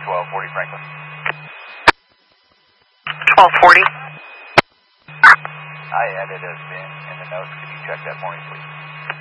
1240 Franklin. 1240. I added us in the notes. Could you check that for me, please?